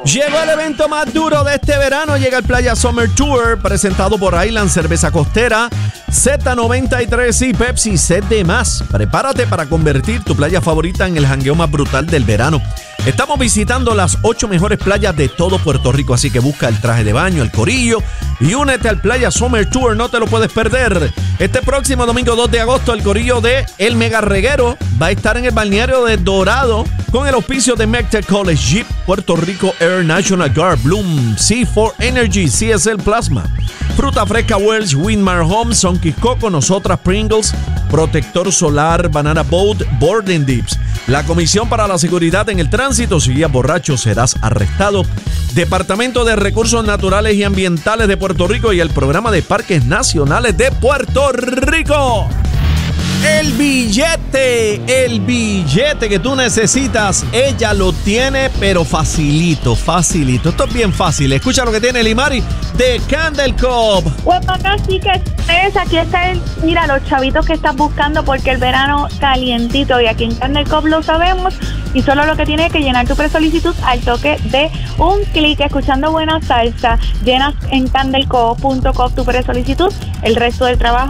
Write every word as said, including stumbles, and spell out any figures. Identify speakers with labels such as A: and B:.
A: Llegó el evento más duro de este verano. Llega el Playa Summer Tour, presentado por Island Cerveza Costera, Z noventa y tres y Pepsi C D más. Prepárate para convertir tu playa favorita en el jangueo más brutal del verano. Estamos visitando las ocho mejores playas de todo Puerto Rico, así que busca el traje de baño, el corillo y únete al Playa Summer Tour, no te lo puedes perder. Este próximo domingo dos de agosto, el corillo de El Mega Reguero va a estar en el balneario de Dorado con el auspicio de MECTEC College, Jeep, Puerto Rico Air, National Guard, Bloom, C cuatro Energy, C S L Plasma, Fruta Fresca Wells, Winmar Homes, Sonky Coco, Nosotras Pringles, Protector Solar, Banana Boat, Boarding Dips. La Comisión para la Seguridad en el Tránsito, si guías borracho serás arrestado. Departamento de Recursos Naturales y Ambientales de Puerto Rico y el Programa de Parques Nacionales de Puerto Rico. El billete, el billete que tú necesitas, ella lo tiene, pero facilito, facilito. Esto es bien fácil. Escucha lo que tiene Limari de Candle Cove.
B: Pues acá sí que es, aquí está el, mira, los chavitos que estás buscando porque el verano calientito y aquí en Candle Cove lo sabemos y solo lo que tienes que llenar tu presolicitud al toque de un clic, escuchando buena salsa. Llenas en candle cove punto com tu presolicitud, el resto del trabajo